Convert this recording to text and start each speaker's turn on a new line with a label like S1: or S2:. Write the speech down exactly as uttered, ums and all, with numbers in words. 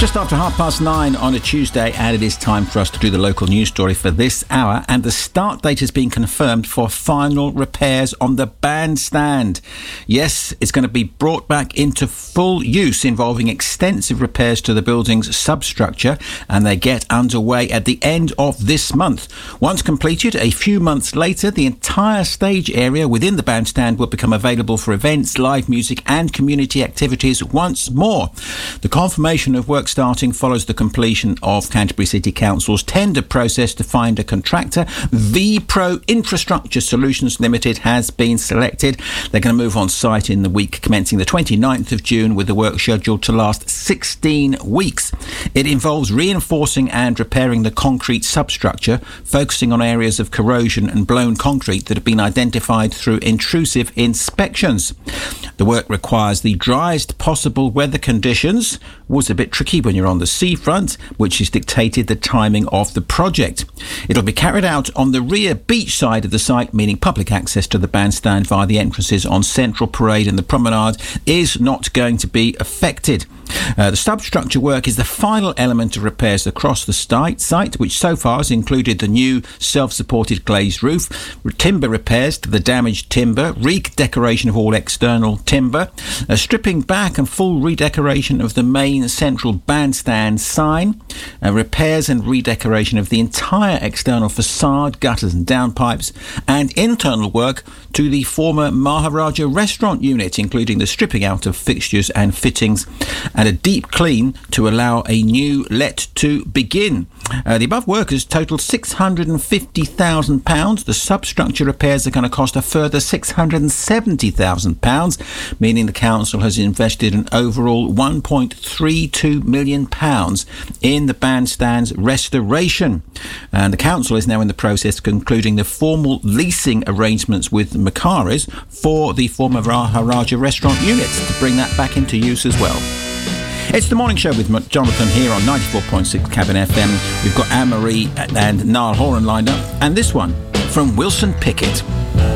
S1: Just after half past nine on a Tuesday, and it is time for us to do the local news story for this hour. And the start date has been confirmed for final repairs on the bandstand. Yes, it's going to be brought back into full use, involving extensive repairs to the building's substructure, and they get underway at the end of this month. Once completed, a few months later, the entire stage area within the bandstand will become available for events, live music and community activities once more. The confirmation of work starting follows the completion of Canterbury City Council's tender process to find a contractor. V-Pro Infrastructure Solutions Limited has been selected. They're going to move on site in the week commencing the twenty-ninth of June, with the work scheduled to last sixteen weeks. It involves reinforcing and repairing the concrete substructure, focusing on areas of corrosion and blown concrete that have been identified through intrusive inspections. The work requires the driest possible weather conditions. Was a bit tricky when you're on the seafront, which has dictated the timing of the project. It'll be carried out on the rear beach side of the site, meaning public access to the bandstand via the entrances on Central Parade and the Promenade is not going to be affected. Uh, the substructure work is the final element of repairs across the site, site, which so far has included the new self-supported glazed roof, timber repairs to the damaged timber, redecoration of all external timber, a stripping back and full redecoration of the main central bandstand sign, uh, repairs and redecoration of the entire external facade, gutters and downpipes, and internal work to the former Maharaja restaurant unit, including the stripping out of fixtures and fittings, and a deep clean to allow a new let to begin. Uh, the above workers total six hundred fifty thousand pounds. The substructure repairs are going to cost a further six hundred seventy thousand pounds, meaning the council has invested an overall one point three two million pounds in the bandstand's restoration. And the council is now in the process of concluding the formal leasing arrangements with Macari's for the former Maharaja restaurant units to bring that back into use as well. It's the morning show with Jonathan here on ninety-four point six Cabin F M. We've got Anne-Marie and Niall Horan lined up, and this one from Wilson Pickett.